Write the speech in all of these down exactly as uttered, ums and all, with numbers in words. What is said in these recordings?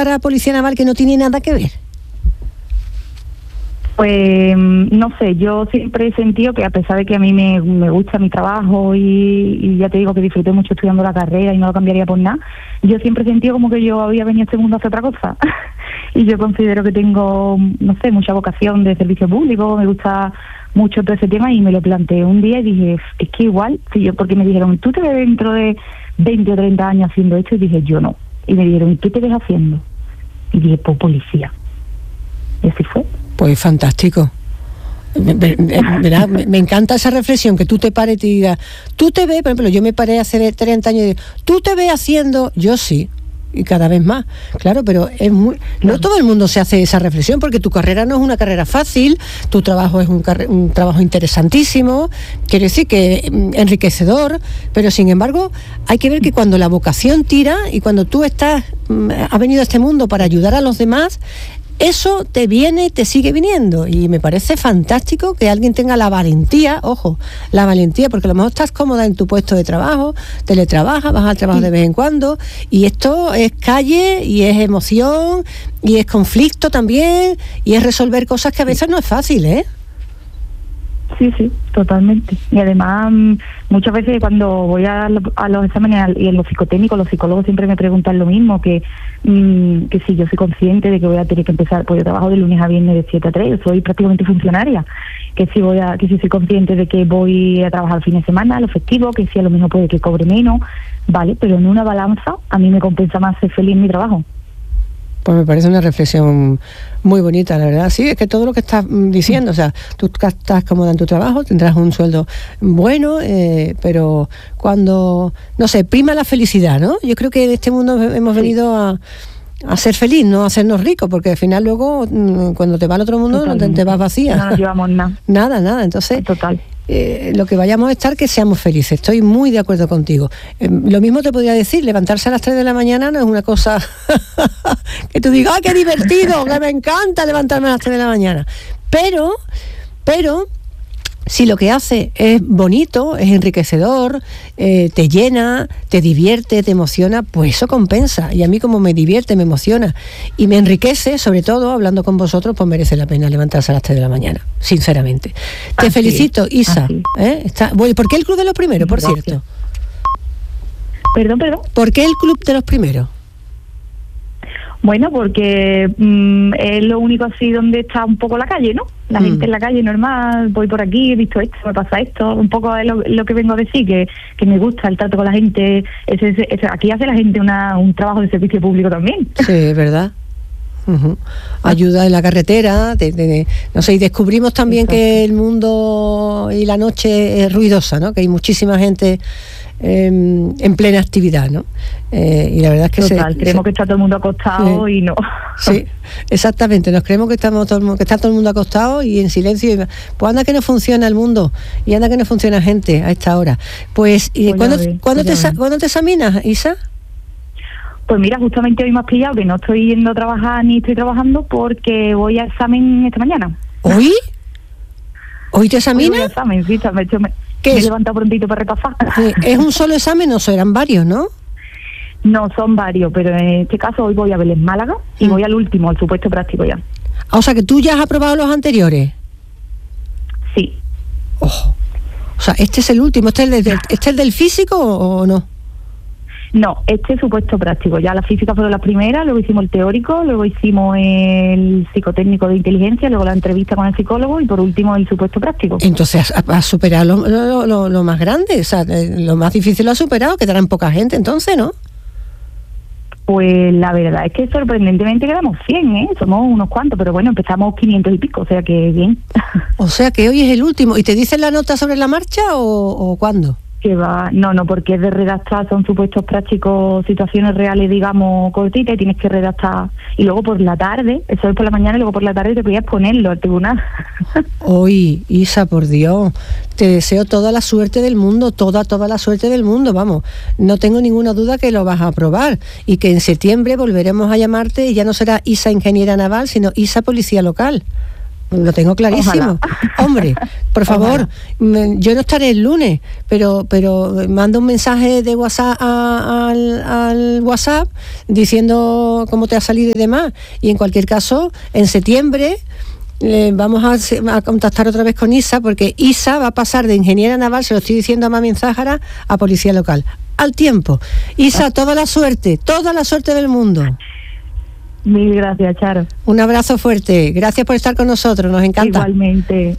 pasar a Policía Naval que no tiene nada que ver? Pues no sé, yo siempre he sentido que a pesar de que a mí me, me gusta mi trabajo y, y ya te digo que disfruté mucho estudiando la carrera y no lo cambiaría por nada, yo siempre he sentido como que yo había venido a este mundo a hacer otra cosa. Y yo considero que tengo, no sé, mucha vocación de servicio público, me gusta mucho todo ese tema y me lo planteé un día y dije, es que igual, si yo, porque me dijeron, ¿tú te ves dentro de veinte o treinta años haciendo esto? Y dije, yo no. Y me dijeron, ¿y qué te ves haciendo? Y dije, pues policía. Y así fue. Pues fantástico. Me, me, me, me, me encanta esa reflexión, que tú te pares y te digas, tú te ves, por ejemplo, yo me paré hace treinta años y digo, tú te ves haciendo, yo sí, y cada vez más, claro, pero es muy, no todo el mundo se hace esa reflexión, porque tu carrera no es una carrera fácil, tu trabajo es un, un trabajo interesantísimo, quiere decir que enriquecedor, pero sin embargo hay que ver que cuando la vocación tira y cuando tú estás, has venido a este mundo para ayudar a los demás, eso te viene y te sigue viniendo, y me parece fantástico que alguien tenga la valentía, ojo, la valentía, porque a lo mejor estás cómoda en tu puesto de trabajo, teletrabajas, vas al trabajo de vez en cuando, y esto es calle, y es emoción, y es conflicto también, y es resolver cosas que a veces no es fácil, ¿eh? Sí, sí, totalmente. Y además, muchas veces cuando voy a, lo, a los exámenes y en los psicotécnicos, los psicólogos siempre me preguntan lo mismo, que mmm, que si yo soy consciente de que voy a tener que empezar, pues yo trabajo de lunes a viernes de siete a tres, yo soy prácticamente funcionaria, que si voy a, que si soy consciente de que voy a trabajar el fin de semana, los festivos, que si a lo mejor puede que cobre menos, vale, pero en una balanza a mí me compensa más ser feliz en mi trabajo. Pues me parece una reflexión muy bonita, la verdad. Sí, es que todo lo que estás diciendo, o sea, tú estás cómoda en tu trabajo, tendrás un sueldo bueno, eh, pero cuando, no sé, prima la felicidad, ¿no? Yo creo que en este mundo hemos venido a, a ser feliz, no a hacernos ricos, porque al final luego, cuando te vas al otro mundo, no te, te vas vacía. No nos llevamos nada. Nada, nada. Entonces, total. Eh, lo que vayamos a estar, que seamos felices. Estoy muy de acuerdo contigo. Eh, lo mismo te podría decir, levantarse a las tres de la mañana no es una cosa que tú digas, ¡ah, qué divertido! Que me encanta levantarme a las tres de la mañana. Pero, pero, si lo que hace es bonito, es enriquecedor, eh, te llena, te divierte, te emociona, pues eso compensa. Y a mí, como me divierte, me emociona y me enriquece, sobre todo hablando con vosotros, pues merece la pena levantarse a las tres de la mañana, sinceramente. Te así felicito, Isa. ¿eh? Está, bueno, ¿por qué el Club de los Primeros, por Gracias. cierto? Perdón, perdón. ¿Por qué el Club de los Primeros? Bueno, porque mmm, es lo único así donde está un poco la calle, ¿no? La mm. gente en la calle normal, voy por aquí, he visto esto, me pasa esto, un poco es lo, lo que vengo a decir, que, que me gusta el trato con la gente. Ese, ese, ese, aquí hace la gente una, un trabajo de servicio público también. Sí, es verdad. Uh-huh. Ayuda en la carretera, de, de, de, no sé, y descubrimos también Exacto. que el mundo y la noche es ruidosa, ¿no? Que hay muchísima gente eh, en plena actividad, ¿no? Eh, y la verdad es que Total, se, creemos se, que está todo el mundo acostado sí, y no. Sí, exactamente, nos creemos que estamos todo, que está todo el mundo acostado y en silencio, y, pues anda que no funciona el mundo y anda que no funciona gente a esta hora. Pues, pues ¿cuándo, ve, ¿cuándo, te, ¿cuándo te examinas, Isa? Pues mira, justamente hoy me has pillado que no estoy yendo a trabajar ni estoy trabajando porque voy a examen esta mañana. ¿Hoy? ¿Hoy te examinas? Hoy voy a examen, sí, me, me, me he levantado prontito para repasar. ¿Es un solo examen o serán varios, no? No, son varios, pero en este caso hoy voy a Vélez Málaga y mm. voy al último, al supuesto práctico ya. O sea, que tú ya has aprobado los anteriores. Sí. Oh. O sea, este es el último, ¿este es el, del, ¿este es el del físico o no? No, este es supuesto práctico. Ya las físicas fueron las primeras, luego hicimos el teórico, luego hicimos el psicotécnico de inteligencia, luego la entrevista con el psicólogo y por último el supuesto práctico. Entonces has, has superado lo, lo, lo, lo más grande, o sea, lo más difícil lo has superado, quedarán poca gente entonces, ¿no? Pues la verdad es que sorprendentemente quedamos cien, ¿eh? Somos unos cuantos, pero bueno, empezamos quinientos y pico, o sea que bien. O sea que hoy es el último. ¿Y te dicen la nota sobre la marcha o, o cuándo? Que va, no, no, porque es de redactar, son supuestos prácticos, situaciones reales, digamos, cortitas, y tienes que redactar. Y luego por la tarde, eso es por la mañana, y luego por la tarde te podías ponerlo al tribunal. Hoy, Isa, por Dios, te deseo toda la suerte del mundo, toda, toda la suerte del mundo, vamos. No tengo ninguna duda que lo vas a aprobar y que en septiembre volveremos a llamarte y ya no será Isa Ingeniera Naval, sino Isa Policía Local. Lo tengo clarísimo. Ojalá. Hombre, por favor, me, yo no estaré el lunes, pero pero manda un mensaje de WhatsApp a, al, al WhatsApp diciendo cómo te ha salido y demás. Y en cualquier caso, en septiembre eh, vamos a, a contactar otra vez con Isa, porque Isa va a pasar de ingeniera naval, se lo estoy diciendo a Mami en Záhara, a policía local. Al tiempo. Isa, toda la suerte, toda la suerte del mundo. Mil gracias, Charo. Un abrazo fuerte. Gracias por estar con nosotros. Nos encanta. Igualmente.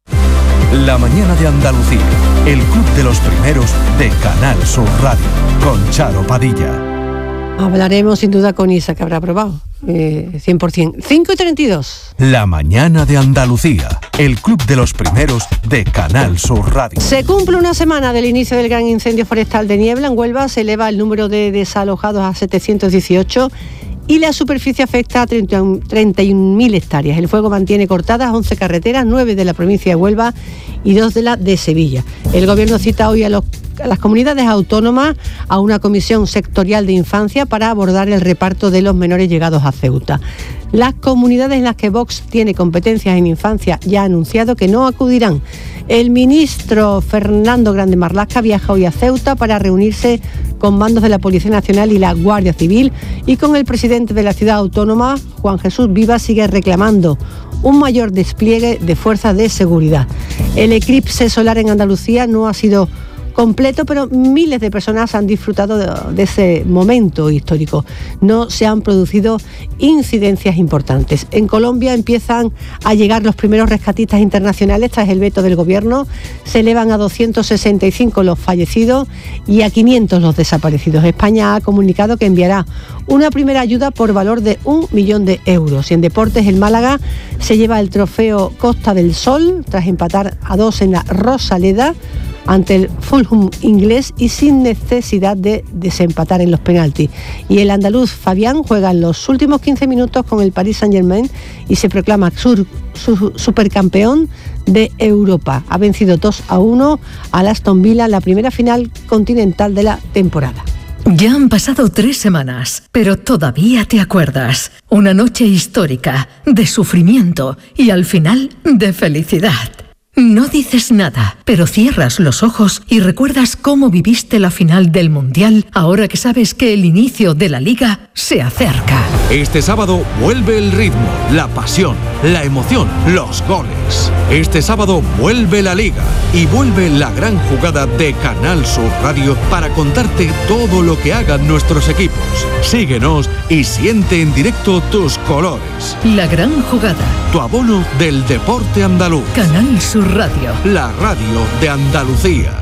La mañana de Andalucía. El club de los primeros de Canal Sur Radio. Con Charo Padilla. Hablaremos sin duda con Isa, que habrá probado. Eh, cien por ciento. cinco y treinta y dos. La mañana de Andalucía. El club de los primeros de Canal Sur Radio. Se cumple una semana del inicio del gran incendio forestal de Niebla. En Huelva se eleva el número de desalojados a setecientos dieciocho. Y la superficie afecta a treinta y un mil hectáreas. El fuego mantiene cortadas once carreteras, nueve de la provincia de Huelva y dos de la de Sevilla. El Gobierno cita hoy a, los, a las comunidades autónomas a una comisión sectorial de infancia para abordar el reparto de los menores llegados a Ceuta. Las comunidades en las que Vox tiene competencias en infancia ya ha anunciado que no acudirán. El ministro Fernando Grande Marlaska viaja hoy a Ceuta para reunirse con mandos de la Policía Nacional y la Guardia Civil, y con el presidente de la ciudad autónoma, Juan Jesús Vivas, sigue reclamando un mayor despliegue de fuerzas de seguridad. El eclipse solar en Andalucía no ha sido completo, pero miles de personas han disfrutado de, de ese momento histórico. No se han producido incidencias importantes. En Colombia empiezan a llegar los primeros rescatistas internacionales tras el veto del gobierno. Se elevan a doscientos sesenta y cinco los fallecidos y a quinientos los desaparecidos. España ha comunicado que enviará una primera ayuda por valor de un millón de euros. Y en deportes, el Málaga se lleva el trofeo Costa del Sol tras empatar a dos en la Rosaleda ante el Fulham inglés y sin necesidad de desempatar en los penaltis. Y el andaluz Fabián juega en los últimos quince minutos con el Paris Saint-Germain y se proclama sur, su, supercampeón de Europa. Ha vencido dos a uno al Aston Villa en la primera final continental de la temporada. Ya han pasado tres semanas, pero todavía te acuerdas. Una noche histórica, de sufrimiento y al final de felicidad. No dices nada, pero cierras los ojos y recuerdas cómo viviste la final del Mundial ahora que sabes que el inicio de la Liga se acerca. Este sábado vuelve el ritmo, la pasión, la emoción, los goles. Este sábado vuelve la Liga y vuelve la gran jugada de Canal Sur Radio para contarte todo lo que hagan nuestros equipos. Síguenos y siente en directo tus colores. La gran jugada. Tu abono del deporte andaluz. Canal Sur Radio. La radio de Andalucía.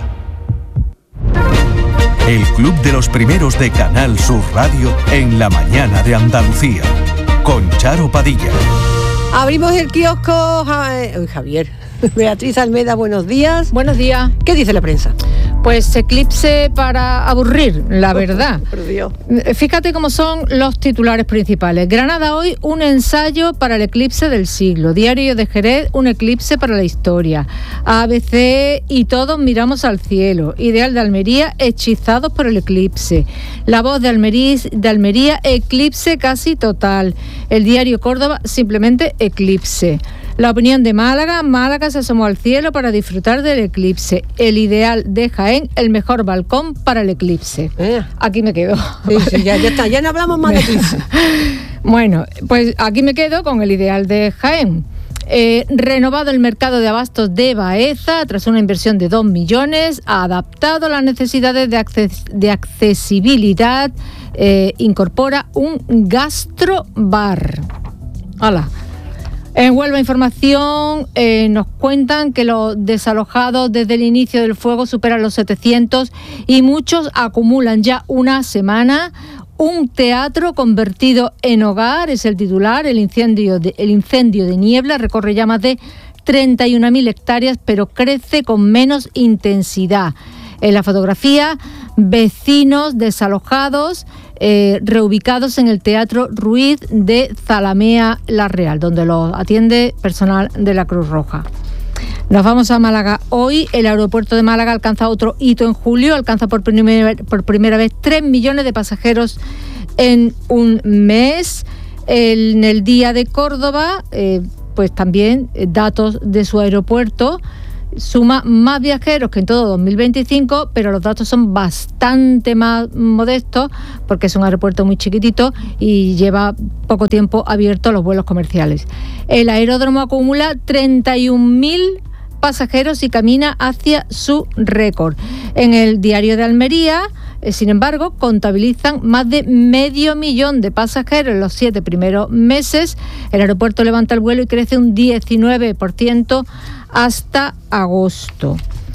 El club de los primeros de Canal Sur Radio en la mañana de Andalucía. Con Charo Padilla. Abrimos el kiosco. Uy, Javier. Beatriz Almeda, buenos días. Buenos días. ¿Qué dice la prensa? Pues eclipse para aburrir, la verdad. Por Dios. Fíjate cómo son los titulares principales. Granada hoy, un ensayo para el eclipse del siglo. Diario de Jerez, un eclipse para la historia. A B C y todos miramos al cielo. Ideal de Almería, hechizados por el eclipse. La Voz de Almería, de Almería, eclipse casi total. El diario Córdoba, simplemente eclipse. La Opinión de Málaga, Málaga se asomó al cielo para disfrutar del eclipse. El Ideal de Jaén, el mejor balcón para el eclipse. Eh. Aquí me quedo. Sí, sí, ya, ya está, ya no hablamos más de eclipse. Bueno, pues aquí me quedo con el Ideal de Jaén. Eh, renovado el mercado de abastos de Baeza tras una inversión de dos millones, ha adaptado a las necesidades de, acces- de accesibilidad, eh, incorpora un gastrobar. ¡Hala! En Huelva Información eh, nos cuentan que los desalojados desde el inicio del fuego superan los setecientos y muchos acumulan ya una semana. Un teatro convertido en hogar es el titular. El incendio de, el incendio de Niebla recorre ya más de treinta y una mil hectáreas, pero crece con menos intensidad. En la fotografía, vecinos desalojados, eh, reubicados en el Teatro Ruiz de Zalamea La Real, donde los atiende personal de la Cruz Roja. Nos vamos a Málaga. Hoy el aeropuerto de Málaga alcanza otro hito en julio, alcanza por primera, por primera vez tres millones de pasajeros en un mes. En el Día de Córdoba, eh, pues también eh, datos de su aeropuerto. Suma más viajeros que en todo dos mil veinticinco, pero los datos son bastante más modestos porque es un aeropuerto muy chiquitito y lleva poco tiempo abierto los vuelos comerciales. El aeródromo acumula treinta y un mil pasajeros y camina hacia su récord. En el Diario de Almería, eh, sin embargo, contabilizan más de medio millón de pasajeros en los siete primeros meses. El aeropuerto levanta el vuelo y crece un diecinueve por ciento hasta agosto.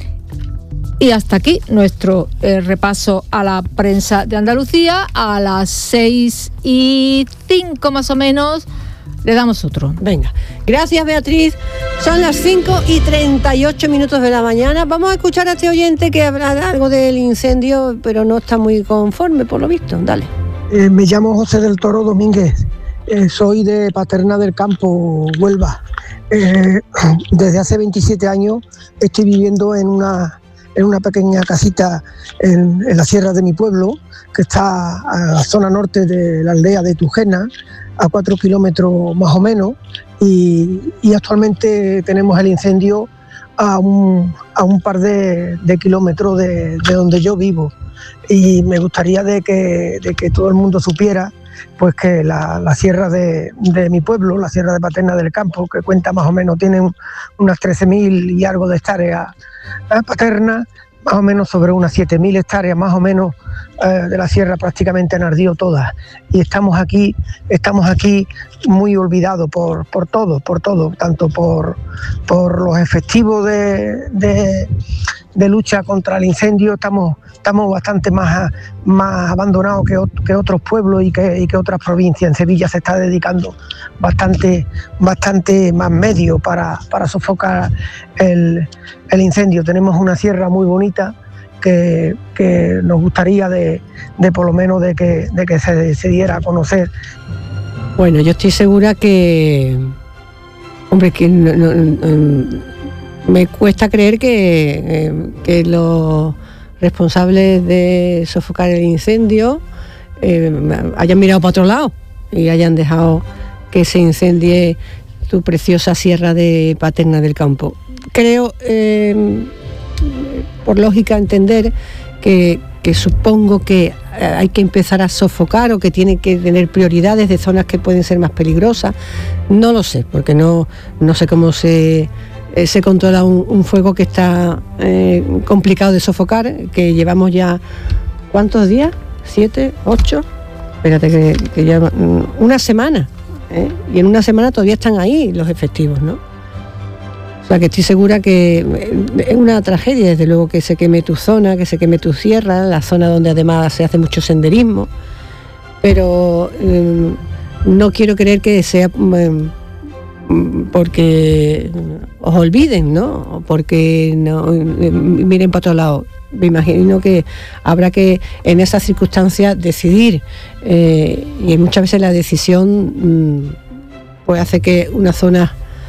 Y hasta aquí nuestro eh, repaso a la prensa de Andalucía. A las seis y cinco más o menos le damos otro. Venga, gracias Beatriz. Son las cinco y treinta y ocho minutos de la mañana. Vamos a escuchar a este oyente que habla algo del incendio, pero no está muy conforme por lo visto. Dale. Eh, me llamo José del Toro Domínguez. Eh, soy de Paterna del Campo, Huelva. Eh, desde hace veintisiete años estoy viviendo en una, en una pequeña casita en, en la sierra de mi pueblo, que está a la zona norte de la aldea de Tujena, a cuatro kilómetros más o menos, y, y actualmente tenemos el incendio a un, a un par de, de kilómetros de, de donde yo vivo. Y me gustaría de que, de que todo el mundo supiera pues que la, la sierra de, de mi pueblo, la sierra de Paterna del Campo, que cuenta más o menos, tiene un, unas trece mil y algo de hectáreas eh, Paterna, más o menos sobre unas siete mil hectáreas más o menos eh, de la sierra prácticamente han ardido todas. Y estamos aquí, estamos aquí muy olvidados por, por todo, por todo, tanto por, por los efectivos de, de, de lucha contra el incendio, estamos, estamos bastante más, más abandonados que, que otros pueblos y que, y que otras provincias. En Sevilla se está dedicando bastante, bastante más medios para, para sofocar el, el incendio. Tenemos una sierra muy bonita que, que nos gustaría de, de por lo menos de que, de que se, se diera a conocer. Bueno, yo estoy segura que, hombre, que no, no, no, me cuesta creer que, eh, que los responsables de sofocar el incendio eh, hayan mirado para otro lado y hayan dejado que se incendie tu preciosa sierra de Paterna del Campo. Creo, eh, por lógica, entender que, que supongo que hay que empezar a sofocar o que tiene que tener prioridades de zonas que pueden ser más peligrosas. No lo sé, porque no, no sé cómo se... se controla un, un fuego que está eh, complicado de sofocar, que llevamos ya, ¿cuántos días? ¿Siete? ¿Ocho? Espérate, que, que ya una semana, ¿eh? Y en una semana todavía están ahí los efectivos, ¿no? O sea que estoy segura que es una tragedia, desde luego, que se queme tu zona, que se queme tu sierra, la zona donde además se hace mucho senderismo, pero eh, no quiero creer que sea... Eh, porque os olviden, ¿no? Porque no miren para otro lado. Me imagino que habrá que en esas circunstancias decidir eh, y muchas veces la decisión mmm, pues hace que una zona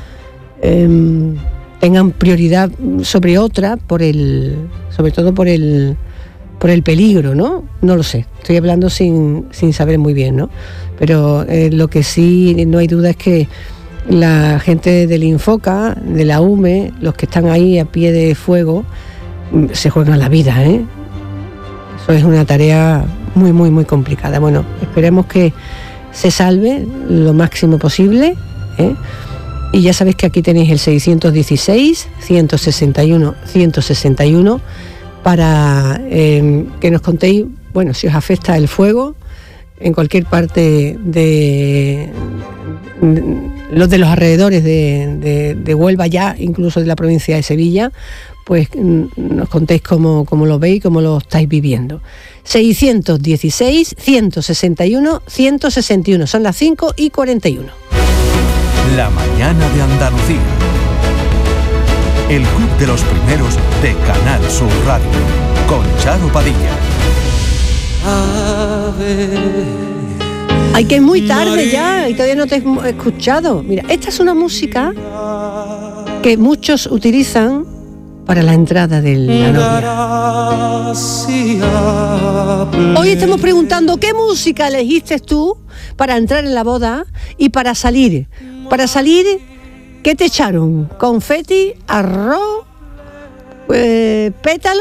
eh, tengan prioridad sobre otra por el, sobre todo por el por el peligro, ¿no? No lo sé. Estoy hablando sin sin saber muy bien, ¿no? Pero eh, lo que sí no hay duda es que la gente del Infoca, de la U M E, los que están ahí a pie de fuego, se juegan la vida, ¿eh? Eso es una tarea muy, muy, muy complicada. Bueno, esperemos que se salve lo máximo posible, ¿eh? Y ya sabéis que aquí tenéis el seiscientos dieciséis, ciento sesenta y uno, ciento sesenta y uno para eh, que nos contéis, bueno, si os afecta el fuego en cualquier parte de... de los de los alrededores de, de, de Huelva, ya incluso de la provincia de Sevilla, pues nos contéis cómo, cómo lo veis, cómo lo estáis viviendo. seiscientos dieciséis, ciento sesenta y uno, ciento sesenta y uno, son las cinco y cuarenta y uno. La mañana de Andalucía. El club de los primeros de Canal Sur Radio, con Charo Padilla. A ver... Ay, que es muy tarde ya y todavía no te he escuchado. Mira, esta es una música que muchos utilizan para la entrada de la novia. Hoy estamos preguntando qué música elegiste tú para entrar en la boda y para salir. Para salir ¿Qué te echaron? ¿Confeti, arroz, eh, pétalo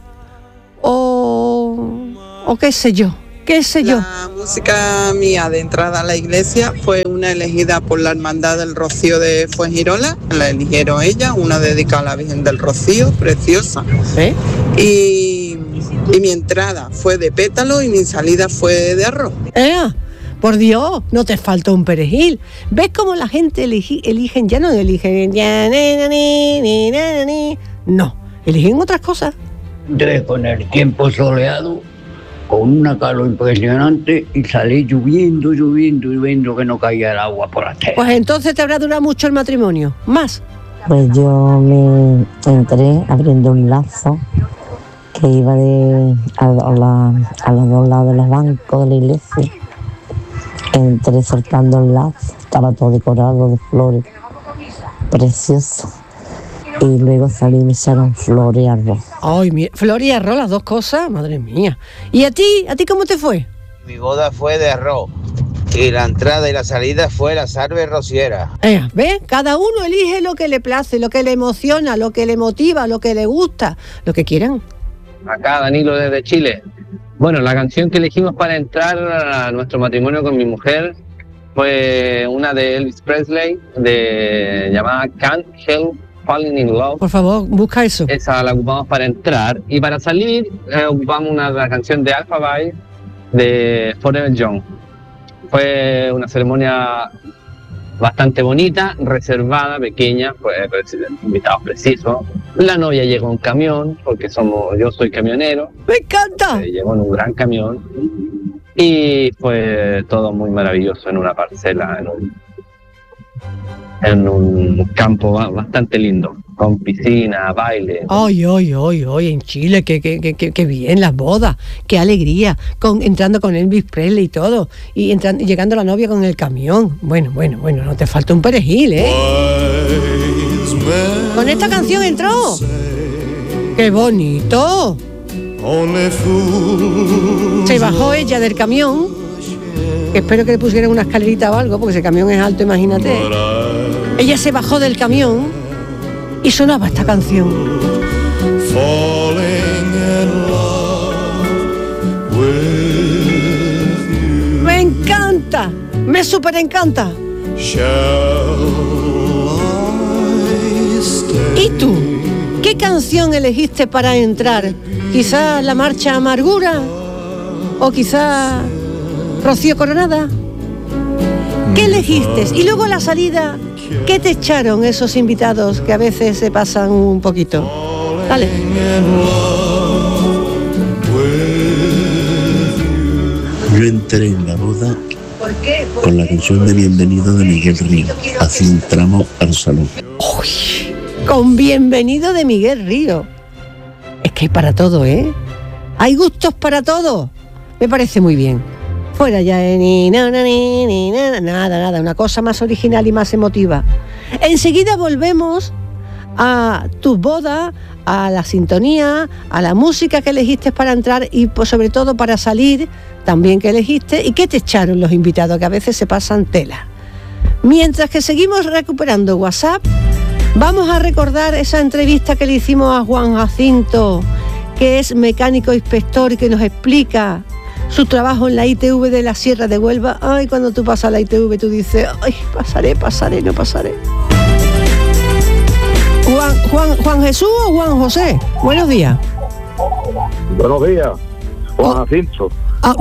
o, o qué sé yo? ¿Qué sé yo? La música mía de entrada a la iglesia fue una elegida por la Hermandad del Rocío de Fuengirola. La eligieron ella, una dedicada a la Virgen del Rocío, preciosa. ¿Eh? Y, y mi entrada fue de pétalo y mi salida fue de arroz. ¿Eh? Por Dios, no te faltó un perejil. ¿Ves cómo la gente eligi, eligen? Ya no eligen. Ya, ni, ni, ni, ni, ni. No, eligen otras cosas. Entré con el tiempo soleado, con una calor impresionante, y salí lloviendo, lloviendo, lloviendo, que no caía el agua por la tierra. Pues entonces te habrá durado mucho el matrimonio. ¿Más? Pues yo me entré abriendo un lazo que iba de a, a, la, a los dos lados de los bancos de la iglesia. Entré soltando el lazo, estaba todo decorado de flores, precioso. Y luego salí y me echaron flores y arroz. Ay, mira, flores y arroz, las dos cosas, madre mía. ¿Y a ti? ¿A ti cómo te fue? Mi boda fue de arroz y la entrada y la salida fue la salve rociera. Eh, ¿ves? Cada uno elige lo que le place, lo que le emociona, lo que le motiva, lo que le gusta, lo que quieran. Acá Danilo desde Chile. Bueno, la canción que elegimos para entrar a nuestro matrimonio con mi mujer fue una de Elvis Presley, de llamada Can't Help Falling in Love. Por favor, busca eso. Esa la ocupamos para entrar. Y para salir, eh, ocupamos una, la canción de Alphaville de Forever Young. Fue una ceremonia bastante bonita, reservada, pequeña, pues invitados precisos. La novia llegó en camión, porque somos, yo soy camionero. ¡Me encanta! Eh, llegó en un gran camión. Y fue todo muy maravilloso en una parcela, en un, en un campo bastante lindo, con piscina, baile. Ay, ay, ay, ay, en Chile, qué, qué, qué, qué bien las bodas, qué alegría, con, entrando con Elvis Presley y todo, y entrando, llegando la novia con el camión. Bueno, bueno, bueno, no te falta un perejil, ¿eh? Con esta canción entró. ¡Qué bonito! Se bajó ella del camión, que espero que le pusieran una escalerita o algo, porque ese camión es alto, imagínate. Ella se bajó del camión y sonaba esta canción. Me encanta, me súper encanta. ¿Y tú? ¿Qué canción elegiste para entrar? ¿Quizás La Marcha Amargura? ¿O quizás Rocío Coronada? ¿Qué elegiste? Y luego a la salida, ¿qué te echaron esos invitados que a veces se pasan un poquito? Dale. Yo entré en la boda con la canción de Bienvenido de Miguel Río. Así entramos al salón. Uy, con Bienvenido de Miguel Río. Es que hay para todo, ¿eh? Hay gustos para todo. Me parece muy bien. Fuera ya de ni, na, na, ni, ni, na, nada, nada, una cosa más original y más emotiva. Enseguida volvemos a tu boda, a la sintonía, a la música que elegiste para entrar y pues, sobre todo para salir, también que elegiste, y qué te echaron los invitados, que a veces se pasan tela. Mientras que seguimos recuperando WhatsApp, vamos a recordar esa entrevista que le hicimos a Juan Jacinto, que es mecánico inspector y que nos explica su trabajo en la I T V de la Sierra de Huelva. Ay, cuando tú pasas a la I T V tú dices, ay, pasaré, pasaré, no pasaré. Juan, Juan, Juan Jesús o Juan José, buenos días. Buenos días, Juan Jacinto. Oh.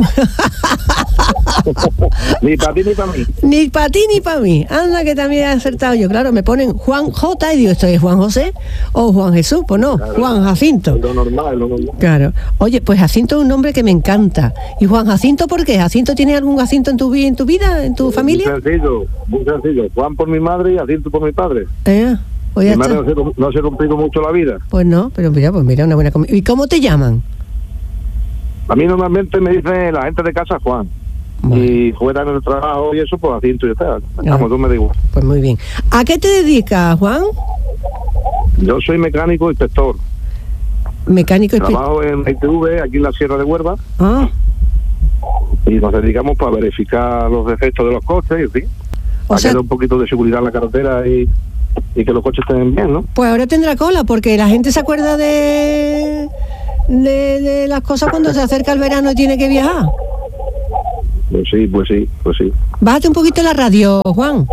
Ni para ti ni para mí. Ni para ti ni para mí. Anda que también he acertado yo. Claro, me ponen Juan J y digo, ¿esto es Juan José o Juan Jesús? Pues no, claro. Juan Jacinto. Lo normal, lo normal. Claro. Oye, pues Jacinto es un nombre que me encanta. ¿Y Juan Jacinto por qué? ¿Jacinto tiene algún Jacinto en tu, en tu vida, en tu familia? Muy sencillo, muy sencillo. Juan por mi madre y Jacinto por mi padre. Eh, pues ya mi está. madre no se, no se ha cumplido mucho la vida. Pues no, pero mira, pues mira, una buena com- ¿Y cómo te llaman? A mí normalmente me dice la gente de casa Juan. Bueno. Y fuera en el trabajo y eso, pues Jacinto y está. Vamos, tú me digo. Pues muy bien. ¿A qué te dedicas, Juan? Yo soy mecánico inspector. Mecánico inspector. Trabajo en I T V, aquí en la Sierra de Huelva. Ah. Y nos dedicamos para verificar los defectos de los coches y sí. O sea, un poquito de seguridad en la carretera y... y que los coches estén bien, ¿no? Pues ahora tendrá cola, porque la gente se acuerda de, de, de las cosas cuando se acerca el verano y tiene que viajar. Pues sí, pues sí, pues sí. Bájate un poquito la radio, Juan.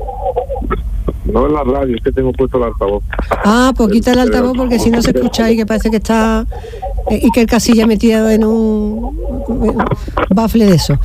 No en la radio, es que tengo puesto el altavoz. Ah, pues quita el altavoz porque si no se escucha ahí que parece que está... Eh, y que el casilla metido en un bafle de eso.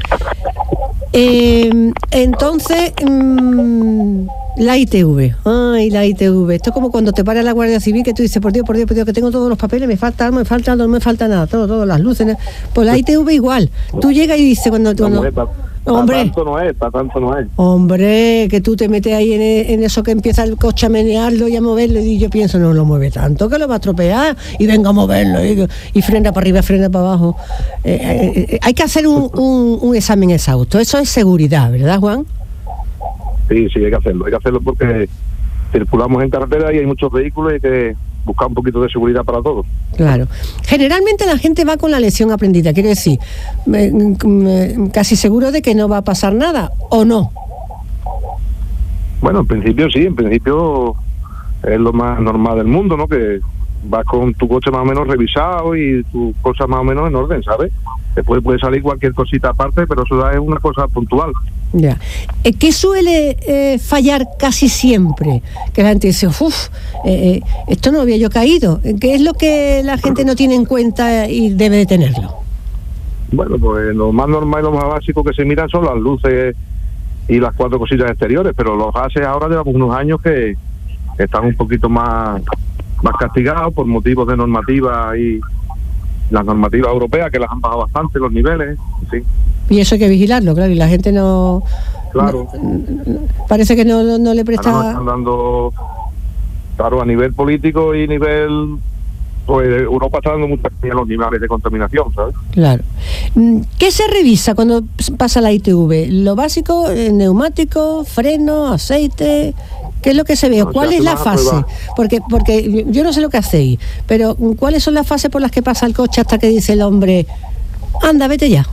Eh, entonces, mmm, la I T V. Ay, la I T V. Esto es como cuando te para la Guardia Civil que tú dices, por Dios, por Dios, por Dios, que tengo todos los papeles, me falta algo, me falta algo, no me falta nada, todo, todas las luces. Pues la I T V igual. Tú llegas y dices cuando... cuando hombre, para tanto no es, para tanto no es. Hombre, que tú te metes ahí en, en eso que empieza el coche a menearlo y a moverlo, y yo pienso, no lo mueve tanto, que lo va a estropear, y venga a moverlo, y, y frena para arriba, frena para abajo. Eh, eh, eh, hay que hacer un, un, un examen exhausto, eso es seguridad, ¿verdad, Juan? Sí, sí, hay que hacerlo, hay que hacerlo porque circulamos en carretera y hay muchos vehículos y hay que buscar un poquito de seguridad para todos. Claro. Generalmente la gente va con la lección aprendida, quiere decir, me, me, casi seguro de que no va a pasar nada, ¿o no? Bueno, en principio sí, en principio es lo más normal del mundo, ¿no? Que vas con tu coche más o menos revisado y tu cosa más o menos en orden, ¿sabes? Después puede salir cualquier cosita aparte, pero eso es una cosa puntual. Ya. Eh, ¿Qué suele eh, fallar casi siempre? Que la gente dice, uff, eh, eh, esto no había yo caído. ¿Qué es lo que la gente no tiene en cuenta y debe de tenerlo? Bueno, pues lo más normal y lo más básico que se miran son las luces y las cuatro cosillas exteriores, pero los gases ahora llevamos unos años que están un poquito más, más castigados por motivos de normativa y las normativas europeas que las han bajado bastante los niveles, sí. Y eso hay que vigilarlo, claro, y la gente no... Claro. No, parece que no, no le presta... Ahora nos están dando, claro, a nivel político y nivel... Pues Europa está dando muchas a los niveles de contaminación, ¿sabes? Claro. ¿Qué se revisa cuando pasa la I T V? ¿Lo básico, neumático, freno, aceite? ¿Qué es lo que se ve? ¿Cuál es la fase? Porque porque yo no sé lo que hacéis, pero ¿cuáles son las fases por las que pasa el coche hasta que dice el hombre, anda, vete ya?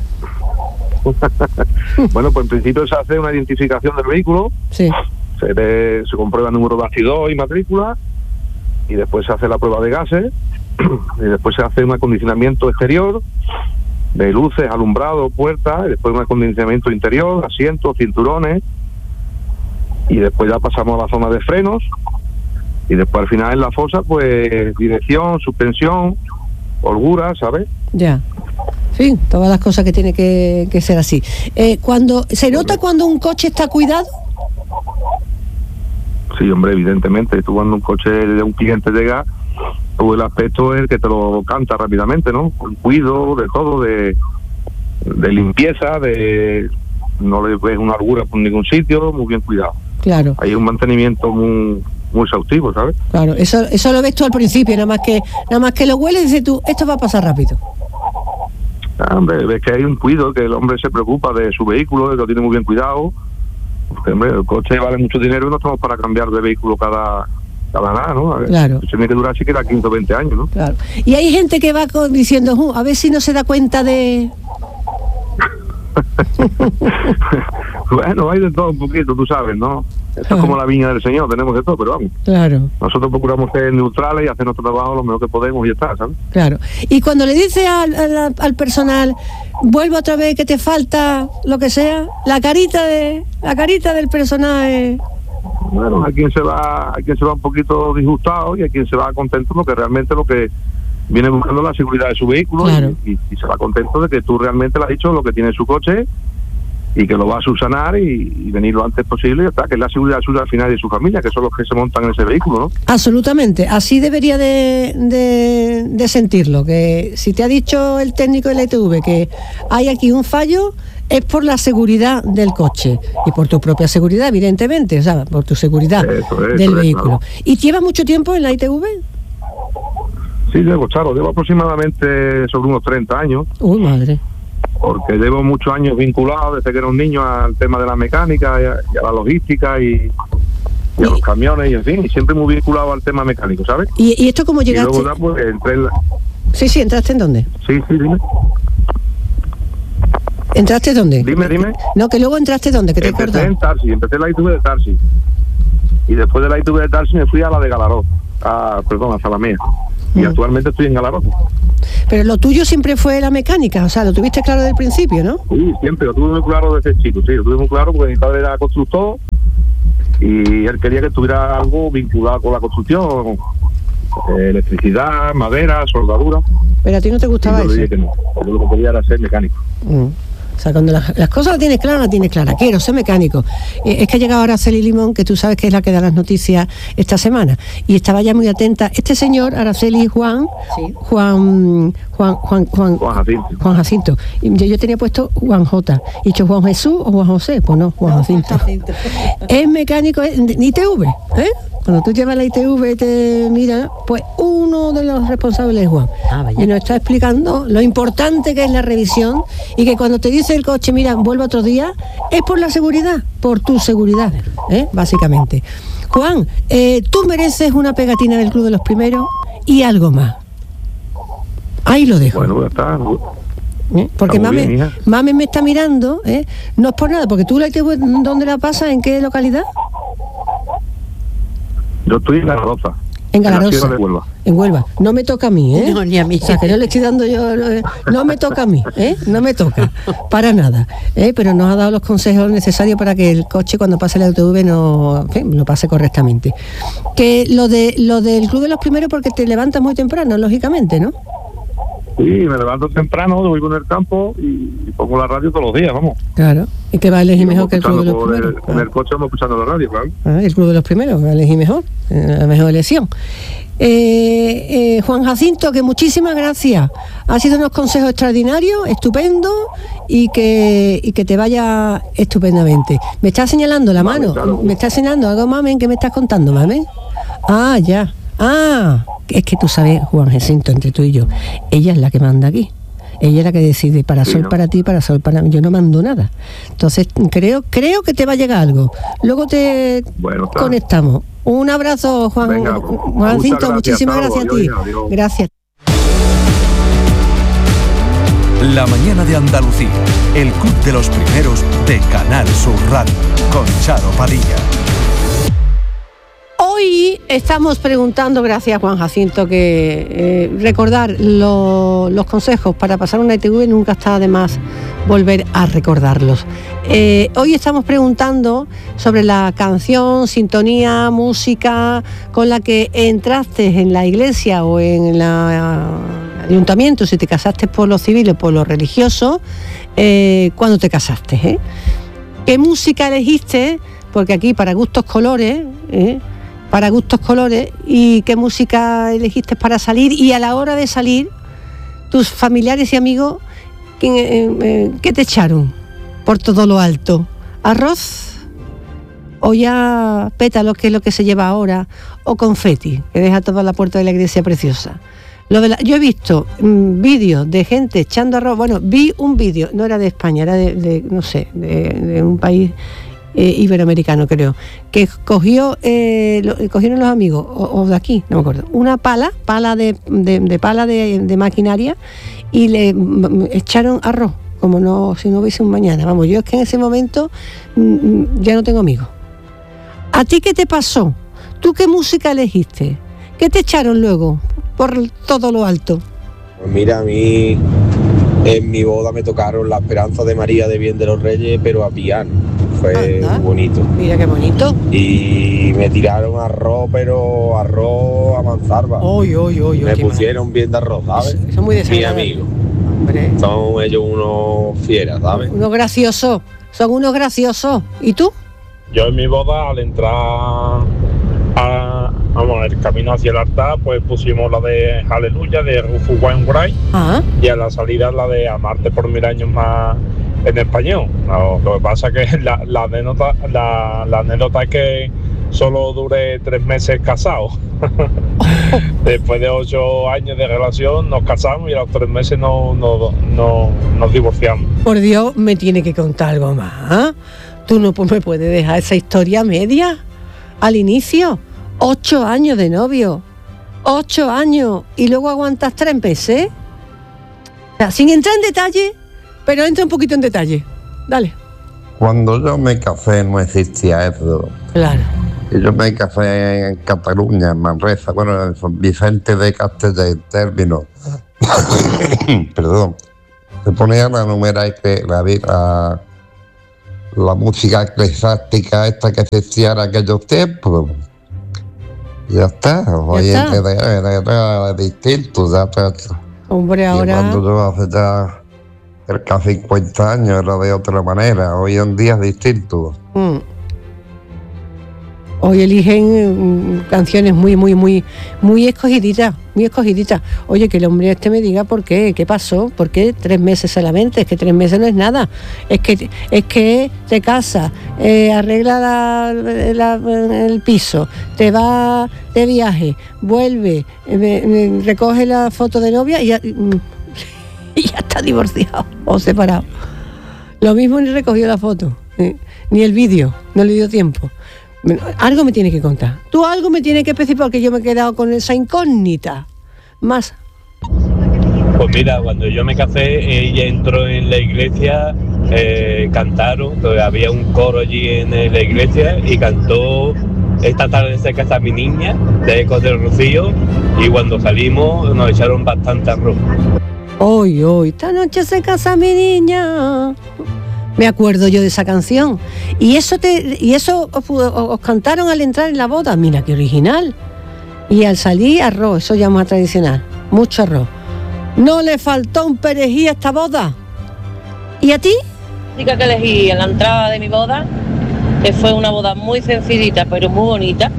Bueno, pues en principio se hace una identificación del vehículo, sí. se, ve, se comprueba el número de bastidor y matrícula, y después se hace la prueba de gases, y después se hace un acondicionamiento exterior de luces, alumbrado, puertas, y después un acondicionamiento interior, asientos, cinturones, y después ya pasamos a la zona de frenos, y después al final en la fosa pues dirección, suspensión, holgura, ¿sabes? Ya. Sí, todas las cosas que tiene que, que ser así. Eh, cuando ¿se nota cuando un coche está cuidado? Sí, hombre, evidentemente. Tú cuando un coche de un cliente llega, todo el aspecto es el que te lo canta rápidamente, ¿no? Con cuido, de todo, de, de limpieza, de no le ves una holgura por ningún sitio, muy bien cuidado. Claro. Hay un mantenimiento muy muy exhaustivo, ¿sabes? Claro, eso eso lo ves tú al principio, nada más que nada más que lo hueles y dices tú, esto va a pasar rápido. Ah, hombre, ves que hay un cuido, que el hombre se preocupa de su vehículo, de que lo tiene muy bien cuidado. Porque, hombre, el coche vale mucho dinero y no estamos para cambiar de vehículo cada cada nada, ¿no? Claro. Se tiene que durar siquiera quince o veinte años, ¿no? Claro. Y hay gente que va con, diciendo, uh, a ver si no se da cuenta de... Bueno, hay de todo un poquito, tú sabes, ¿no? Esto claro. Es como la viña del Señor, tenemos de todo, pero vamos. Claro. Nosotros procuramos ser neutrales y hacer nuestro trabajo lo mejor que podemos y ya está, ¿sabes? Claro. Y cuando le dices al, al, al personal, vuelvo otra vez que te falta lo que sea, la carita de la carita del personaje... Bueno, hay quien se va, hay quien se va un poquito disgustado y hay quien se va contento porque realmente lo que viene buscando la seguridad de su vehículo, claro. y, y, y se va contento de que tú realmente le has dicho lo que tiene en su coche y que lo va a subsanar y, y venir lo antes posible y ya está, que es la seguridad suya al final y de su familia, que son los que se montan en ese vehículo, ¿no? Absolutamente, así debería de, de, de sentirlo, que si te ha dicho el técnico de la I T V que hay aquí un fallo, es por la seguridad del coche y por tu propia seguridad, evidentemente, o sea, por tu seguridad eso, eso, del vehículo. Claro. ¿Y llevas mucho tiempo en la I T V? Sí, llevo, claro, llevo aproximadamente sobre unos treinta años. Uy, madre. Porque llevo muchos años vinculado desde que era un niño al tema de la mecánica y a, y a la logística y, y a los camiones y en fin, y siempre muy vinculado al tema mecánico, ¿sabes? ¿Y, y esto cómo llegaste? Y luego ya, pues, entré en la... Sí, sí, ¿entraste en dónde? Sí, sí, dime. ¿Entraste dónde? Dime, dime. No, que luego entraste dónde, que te empecé acuerdas. en Tarsi, empecé en la I T V de Tarsi. y después de la I T V de Tarsi me fui a la de Galaró, a, perdón, a Zalamea, y mm. actualmente estoy en Galaró. Pero lo tuyo siempre fue la mecánica, o sea, lo tuviste claro desde el principio, ¿no? Sí, siempre, lo tuve muy claro desde chico, sí, lo tuve muy claro porque mi padre era constructor y él quería que tuviera algo vinculado con la construcción, eh, electricidad, madera, soldadura. Pero a ti no te gustaba eso. Yo le dije que no, porque lo que quería era ser mecánico. Mm. O sea, cuando las, las cosas las tienes claras, las tienes claras. Quiero ser mecánico. Eh, es que ha llegado Araceli Limón, que tú sabes que es la que da las noticias esta semana. Y estaba ya muy atenta. Este señor, Araceli Juan, sí. Juan, Juan, Juan, Juan, Juan Jacinto. Juan Jacinto. Y yo, yo tenía puesto Juan J. ¿Y dicho Juan Jesús o Juan José? Pues no, Juan no, Jacinto. Jacinto. Es mecánico en I T V, ¿eh? Cuando tú llevas la I T V y te mira, pues uno de los responsables es Juan. Ah, y nos está explicando lo importante que es la revisión y que cuando te dice el coche, mira, vuelve otro día, es por la seguridad, por tu seguridad, ¿eh? Básicamente. Juan, eh, tú mereces una pegatina del Club de los Primeros y algo más. Ahí lo dejo. Bueno, ya está. ¿Eh? Porque Mame, bien, Mame me está mirando, ¿eh? No es por nada, porque tú la I T V, ¿dónde la pasas? ¿En qué localidad? Yo estoy en Galaroza. En Galaroza. En Huelva. En Huelva. No me toca a mí, ¿eh? No, ni a mí. O sea, que no le estoy dando yo... No me toca a mí, ¿eh? No me toca. Para nada. ¿eh? Pero nos ha dado los consejos necesarios para que el coche, cuando pase la I T V, no, ¿eh? lo pase correctamente. Que lo de lo del Club de los Primeros, porque te levantas muy temprano, lógicamente, ¿no? Sí, me levanto temprano, voy con el campo y pongo la radio todos los días, vamos. Claro, y te va a elegir mejor que el Club de los Primeros. En el, el coche vamos escuchando la radio, claro. Ah, el Club de los Primeros, va a elegir mejor, la mejor elección. Eh, eh, Juan Jacinto, que muchísimas gracias. Ha sido unos consejos extraordinarios, estupendos, y que, y que te vaya estupendamente. Me está señalando la mano, claro. Me está señalando algo, Mamen, ¿qué me estás contando, Mamen? Ah, ya. Ah, es que tú sabes, Juan Jacinto, entre tú y yo, ella es la que manda aquí. Ella es la que decide para sí, sol, ¿no? Para ti, para sol, para mí. Yo no mando nada. Entonces, creo creo que te va a llegar algo. Luego te bueno, conectamos. Un abrazo, Juan. Venga, Juan Jacinto, muchísimas gracias a ti. Adiós, adiós. Gracias. La mañana de Andalucía, el Club de los Primeros de Canal Sur Radio, con Charo Padilla. Hoy estamos preguntando, gracias Juan Jacinto, que eh, recordar lo, los consejos para pasar una I T V nunca está de más volver a recordarlos. Eh, hoy estamos preguntando sobre la canción, sintonía, música con la que entraste en la iglesia o en el ayuntamiento, si te casaste por lo civil o por lo religioso, eh, cuando te casaste. ¿eh? ¿Qué música elegiste? Porque aquí para gustos colores... ¿eh? para gustos colores, y qué música elegiste para salir, y a la hora de salir, tus familiares y amigos, ¿qué, eh, eh, ¿qué te echaron por todo lo alto? ¿Arroz? ¿O ya pétalos, que es lo que se lleva ahora? ¿O confeti, que deja toda la puerta de la iglesia preciosa? Lo de la, yo he visto mmm, vídeos de gente echando arroz, bueno, vi un vídeo, no era de España, era de, de no sé, de, de un país... Eh, iberoamericano, creo, que cogió eh, lo, cogieron los amigos o, o de aquí, no me acuerdo, una pala pala de, de, de pala de, de maquinaria, y le m- echaron arroz como no si no hubiese un mañana. Vamos, yo es que en ese momento m- ya no tengo amigos. ¿A ti qué te pasó? ¿Tú qué música elegiste? ¿Qué te echaron luego por todo lo alto? Pues mira, a mí en mi boda me tocaron La Esperanza de María de Bien de los Reyes, pero a piano. Fue muy bonito. Mira qué bonito. Y me tiraron arroz, pero arroz a manzarba. Oy, oy, oy, me pusieron mal. Bien de arroz, ¿sabes? Son muy desagradables. Mis amigos. Hombre. Son ellos unos fieras, ¿sabes? Unos graciosos. Son unos graciosos. ¿Y tú? Yo en mi boda, al entrar a, vamos, el camino hacia el altar, pues pusimos la de Aleluya, de Rufus Wainwright. Ah. Y a la salida la de Amarte por mil años más, en español. No, lo que pasa es que la, la, anécdota, la, la anécdota es que solo duré tres meses casado. Después de ocho años de relación nos casamos y a los tres meses no, no, no, nos divorciamos. Por Dios, me tiene que contar algo más. ¿eh? Tú no me puedes dejar esa historia media al inicio. Ocho años de novio. Ocho años. Y luego aguantas tres meses. O sea, sin entrar en detalle, pero entra un poquito en detalle. Dale. Cuando yo me casé no existía eso. Claro. Y yo me casé en Cataluña, en Manresa, bueno, en San Vicente de Castellet, en términos. Perdón. Se ponía la número que la, la, la música eclesiástica esta que se hacía en aquellos tiempos. Ya está, hoy en día era distinto. Ya está. Hombre, ahora. Cuando yo hace ya cerca de cincuenta años era de otra manera, hoy en día es distinto. Mm. Hoy eligen mm, canciones muy, muy, muy, muy escogiditas, muy escogiditas. Oye, que el hombre este me diga por qué, qué pasó, por qué tres meses solamente, es que tres meses no es nada. Es que es que te casas, eh, arregla la, la, el piso, te va de viaje, vuelve, eh, me, recoge la foto de novia y ya, y ya está divorciado o separado. Lo mismo ni recogió la foto, eh, ni el vídeo, no le dio tiempo. Algo me tiene que contar. Tú algo me tienes que especificar porque yo me he quedado con esa incógnita. Más. Pues mira, cuando yo me casé, ella entró en la iglesia, eh, cantaron, había un coro allí en la iglesia y cantó Esta tarde se casa mi niña, de Ecos del Rocío, y cuando salimos nos echaron bastante arroz. Hoy, hoy, esta noche se casa mi niña. Me acuerdo yo de esa canción. Y eso te y eso os, os cantaron al entrar en la boda. Mira qué original. Y al salir, arroz, eso ya es más tradicional. Mucho arroz. No le faltó un perejil a esta boda. ¿Y a ti? La música que elegí en la entrada de mi boda, que fue una boda muy sencillita pero muy bonita,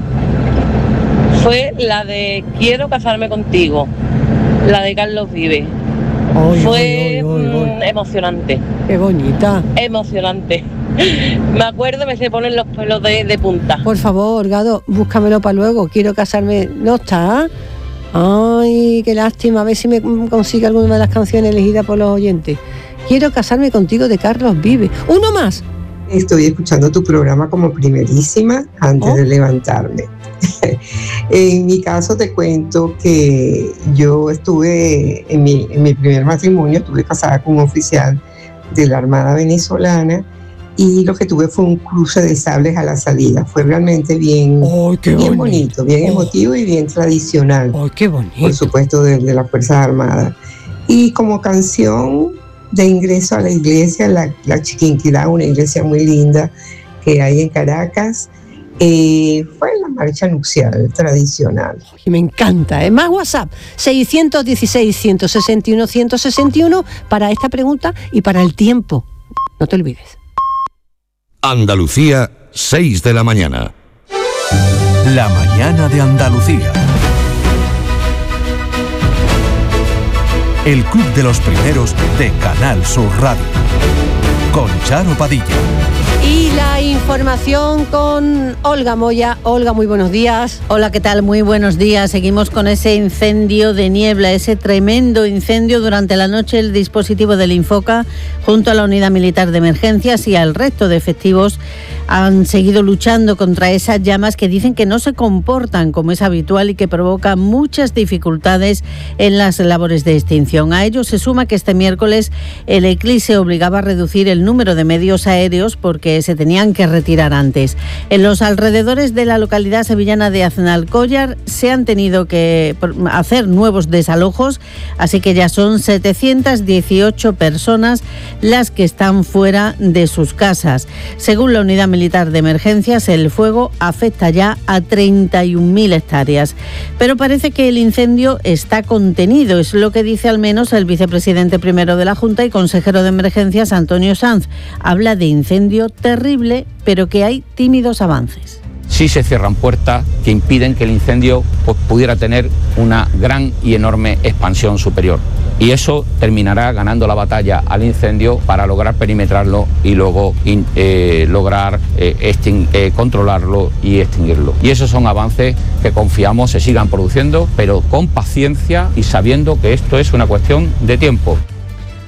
fue la de Quiero casarme contigo, la de Carlos Vives. Oy, fue oy, oy, oy, oy. emocionante. Qué bonita. Emocionante. Me acuerdo, me se ponen los pelos de, de punta. Por favor, Gado, búscamelo para luego. Quiero casarme. ¿No está? Ay, qué lástima. A ver si me consigue alguna de las canciones elegidas por los oyentes. Quiero casarme contigo, de Carlos Vives. ¡Uno más! Estoy escuchando tu programa como primerísima antes ¿Oh? de levantarme. En mi caso te cuento que yo estuve en mi, en mi primer matrimonio, estuve casada con un oficial de la Armada venezolana y lo que tuve fue un cruce de sables a la salida. Fue realmente bien, oh, bien bonito. bonito, bien oh. emotivo y bien tradicional. Oh, qué bonito. Por supuesto, de, de las Fuerzas Armadas. Y como canción de ingreso a la iglesia, la, la Chiquinquirá, una iglesia muy linda que hay en Caracas, Eh, fue la marcha nupcial tradicional. Oye, me encanta, ¿eh? Más WhatsApp, seiscientos dieciséis, ciento sesenta y uno, ciento sesenta y uno para esta pregunta y para el tiempo. No te olvides. Andalucía, seis de la mañana. La mañana de Andalucía. El Club de los Primeros de Canal Sur Radio. Con Charo Padilla. Y la información con Olga Moya. Olga, muy buenos días. Hola, ¿qué tal? Muy buenos días. Seguimos con ese incendio de niebla, ese tremendo incendio durante la noche. El dispositivo del Infoca, junto a la Unidad Militar de Emergencias y al resto de efectivos, han seguido luchando contra esas llamas que dicen que no se comportan como es habitual y que provocan muchas dificultades en las labores de extinción. A ello se suma que este miércoles el eclipse obligaba a reducir el número de medios aéreos porque se tenían que retirar antes. En los alrededores de la localidad sevillana de Aznalcóllar se han tenido que hacer nuevos desalojos, así que ya son setecientas dieciocho personas las que están fuera de sus casas. Según la Unidad Militar de Emergencias, el fuego afecta ya a treinta y un mil hectáreas. Pero parece que el incendio está contenido, es lo que dice al menos el vicepresidente primero de la Junta y consejero de Emergencias, Antonio Sanz. Habla de incendio terrible, pero que hay tímidos avances. Sí se cierran puertas que impiden que el incendio pues, pudiera tener una gran y enorme expansión superior. Y eso terminará ganando la batalla al incendio para lograr perimetrarlo y luego in, eh, lograr eh, extin- eh, controlarlo y extinguirlo. Y esos son avances que confiamos se sigan produciendo, pero con paciencia y sabiendo que esto es una cuestión de tiempo.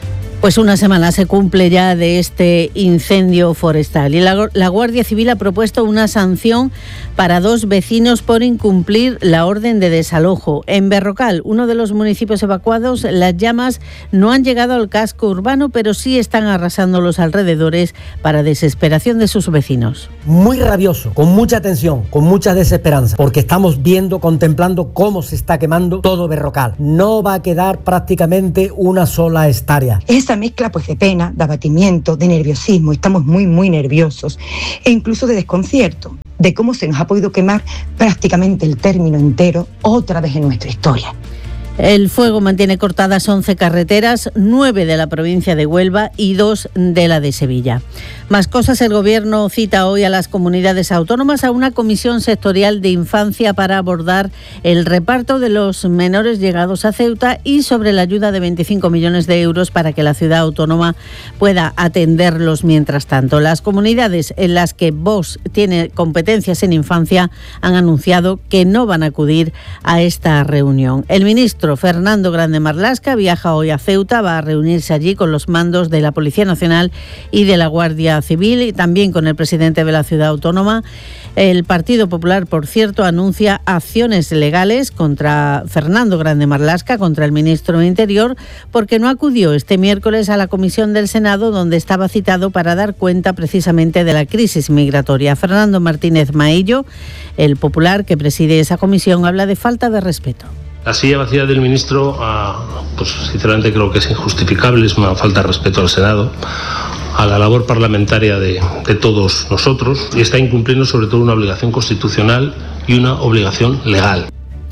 Pues una semana se cumple ya de este incendio forestal y la, la Guardia Civil ha propuesto una sanción para dos vecinos por incumplir la orden de desalojo. En Berrocal, uno de los municipios evacuados, las llamas no han llegado al casco urbano, pero sí están arrasando los alrededores para desesperación de sus vecinos. Muy rabioso, con mucha tensión, con mucha desesperanza, porque estamos viendo, contemplando cómo se está quemando todo Berrocal. No va a quedar prácticamente una sola hectárea. Esa mezcla pues de pena, de abatimiento, de nerviosismo, estamos muy muy nerviosos e incluso de desconcierto de cómo se nos ha podido quemar prácticamente el término entero otra vez en nuestra historia. El fuego mantiene cortadas once carreteras, nueve de la provincia de Huelva y dos de la de Sevilla. Más cosas, el Gobierno cita hoy a las comunidades autónomas a una comisión sectorial de infancia para abordar el reparto de los menores llegados a Ceuta y sobre la ayuda de veinticinco millones de euros para que la ciudad autónoma pueda atenderlos mientras tanto. Las comunidades en las que Vox tiene competencias en infancia han anunciado que no van a acudir a esta reunión. El ministro Fernando Grande Marlaska viaja hoy a Ceuta, va a reunirse allí con los mandos de la Policía Nacional y de la Guardia Civil y también con el presidente de la ciudad autónoma. El Partido Popular, por cierto, anuncia acciones legales contra Fernando Grande Marlaska, contra el ministro de Interior, porque no acudió este miércoles a la comisión del Senado donde estaba citado para dar cuenta precisamente de la crisis migratoria. Fernando Martínez Maillo, el popular que preside esa comisión, habla de falta de respeto. La silla vacía del ministro, pues sinceramente creo que es injustificable, es una falta de respeto al Senado, a la labor parlamentaria de, de todos nosotros, y está incumpliendo sobre todo una obligación constitucional y una obligación legal.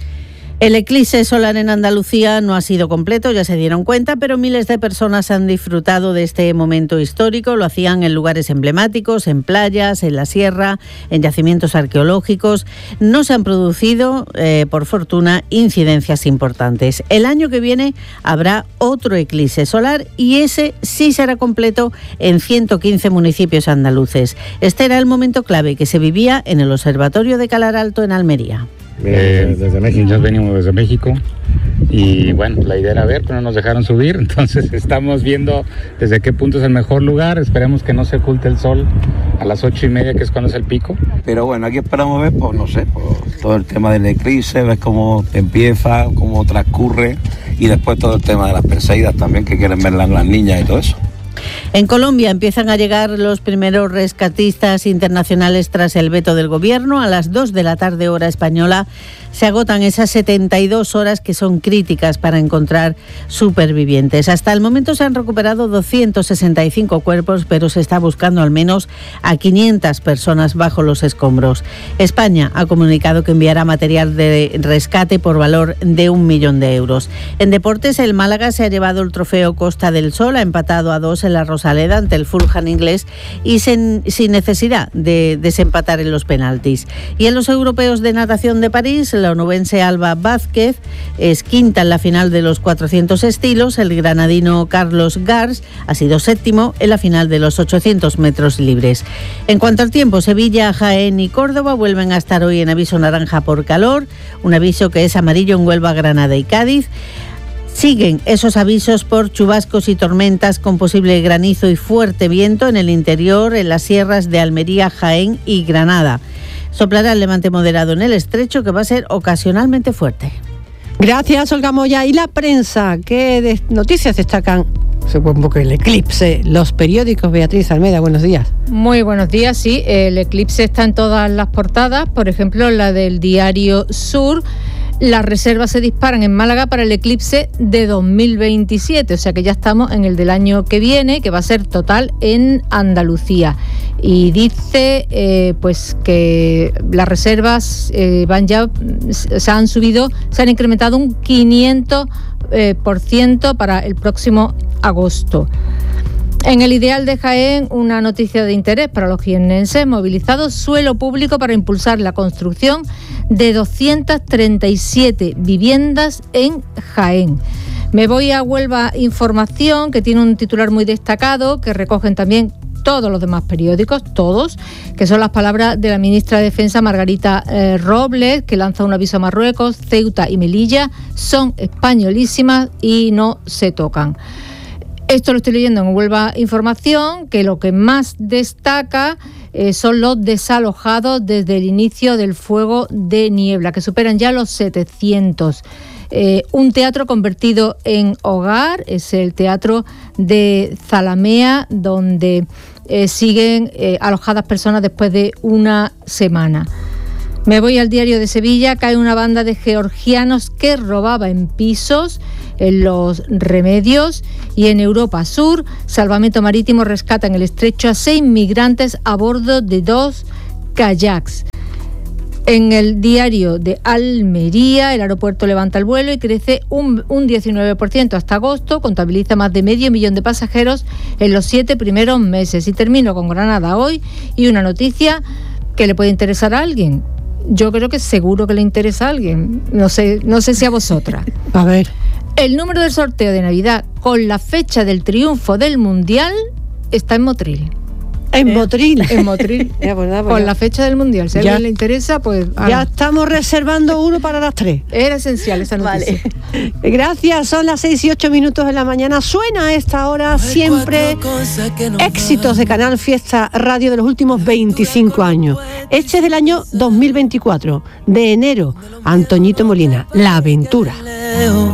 El eclipse solar en Andalucía no ha sido completo, ya se dieron cuenta, pero miles de personas han disfrutado de este momento histórico. Lo hacían en lugares emblemáticos, en playas, en la sierra, en yacimientos arqueológicos. No se han producido, eh, por fortuna, incidencias importantes. El año que viene habrá otro eclipse solar y ese sí será completo en ciento quince municipios andaluces. Este era el momento clave que se vivía en el Observatorio de Calar Alto en Almería. Eh, desde México, ya venimos desde México y bueno, la idea era ver, pero no nos dejaron subir, entonces estamos viendo desde qué punto es el mejor lugar. Esperemos que no se oculte el sol a las ocho y media, que es cuando es el pico. Pero bueno, aquí esperamos ver, pues no sé, por todo el tema del eclipse, ver cómo empieza, cómo transcurre y después todo el tema de las Perseidas también, que quieren ver las, las niñas y todo eso. En Colombia empiezan a llegar los primeros rescatistas internacionales tras el veto del gobierno. A las dos de la tarde hora española se agotan esas setenta y dos horas que son críticas para encontrar supervivientes. Hasta el momento se han recuperado doscientos sesenta y cinco cuerpos, pero se está buscando al menos a quinientas personas bajo los escombros. España ha comunicado que enviará material de rescate por valor de un millón de euros. En deportes, el Málaga se ha llevado el trofeo Costa del Sol, ha empatado a dos en la Rosaleda ante el Fulham inglés y sin, sin necesidad de desempatar en los penaltis. Y en los europeos de natación de París, la onubense Alba Vázquez es quinta en la final de los cuatrocientos estilos. El granadino Carlos Gars ha sido séptimo en la final de los ochocientos metros libres. En cuanto al tiempo, Sevilla, Jaén y Córdoba vuelven a estar hoy en aviso naranja por calor, un aviso que es amarillo en Huelva, Granada y Cádiz. Siguen esos avisos por chubascos y tormentas con posible granizo y fuerte viento en el interior, en las sierras de Almería, Jaén y Granada. Soplará el levante moderado en el estrecho, que va a ser ocasionalmente fuerte. Gracias, Olga Moya. ¿Y la prensa? ¿Qué de noticias destacan? Supongo que el eclipse, los periódicos. Beatriz Almeida, buenos días. Muy buenos días, sí. El eclipse está en todas las portadas, por ejemplo, la del Diario Sur. Las reservas se disparan en Málaga para el eclipse de dos mil veintisiete, o sea que ya estamos en el del año que viene, que va a ser total en Andalucía. Y dice eh, pues que las reservas eh, van ya, se han subido, se han incrementado un quinientos por ciento para el próximo agosto. En el Ideal de Jaén, una noticia de interés para los jiennenses: movilizado suelo público para impulsar la construcción de doscientas treinta y siete viviendas en Jaén. Me voy a Huelva Información, que tiene un titular muy destacado, que recogen también todos los demás periódicos, todos, que son las palabras de la ministra de Defensa, Margarita eh, Robles, que lanza un aviso a Marruecos: Ceuta y Melilla son españolísimas y no se tocan. Esto lo estoy leyendo en Huelva Información, que lo que más destaca eh, son los desalojados desde el inicio del fuego de Niebla, que superan ya los setecientos. Eh, un teatro convertido en hogar es el Teatro de Zalamea, donde eh, siguen eh, alojadas personas después de una semana. Me voy al Diario de Sevilla. Cae una banda de georgianos que robaba en pisos en Los Remedios. Y en Europa Sur, Salvamento Marítimo rescata en el estrecho a seis migrantes a bordo de dos kayaks. En el Diario de Almería, el aeropuerto levanta el vuelo y crece un, un diecinueve por ciento hasta agosto, contabiliza más de medio millón de pasajeros en los siete primeros meses. Y termino con Granada Hoy y una noticia que le puede interesar a alguien. Yo creo que seguro que le interesa a alguien. No sé, no sé si a vosotras. A ver. El número del sorteo de Navidad con la fecha del triunfo del Mundial está en Motril. En eh, Motril. En Motril. Ya, pues, ya, pues, con ya. la fecha del Mundial. Si a alguien le interesa, pues... Ya ahora. Estamos reservando uno para las tres. Era esencial esa noticia. Vale. Gracias, son las seis y ocho minutos de la mañana. Suena a esta hora siempre éxitos de Canal Fiesta Radio de los últimos veinticinco años. Este es del año dos mil veinticuatro, de enero. Antoñito Molina, La Aventura.